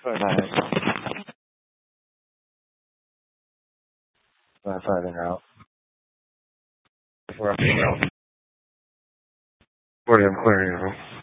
Good night. That's either out. We're up to go. 40, I'm clearing you.